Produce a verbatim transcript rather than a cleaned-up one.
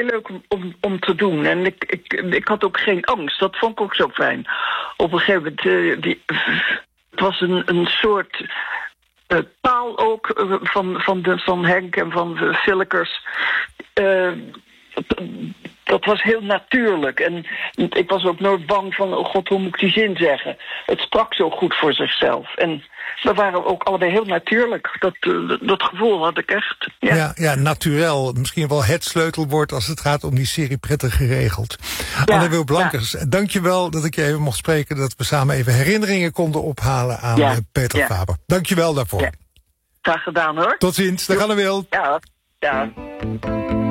heel leuk om, om, om te doen. En ik, ik, ik had ook geen angst. Dat vond ik ook zo fijn. Op een gegeven moment, uh, die, het was een, een soort uh, taal ook uh, van, van, de, van Henk en van de Vilkers. Uh, Dat was heel natuurlijk. En ik was ook nooit bang van, oh god, hoe moet ik die zin zeggen? Het sprak zo goed voor zichzelf. En we waren ook allebei heel natuurlijk. Dat, uh, dat gevoel had ik echt. Ja, ja, ja naturel. Misschien wel het sleutelwoord als het gaat om die serie Prettig Geregeld. Ja, Anne Wil Blankers, ja. Dank je wel dat ik je even mocht spreken. Dat we samen even herinneringen konden ophalen aan ja. Peter ja. Faber. Dank je wel daarvoor. Ja. Graag gedaan hoor. Tot ziens. Dag Anne Wil. Ja, ja.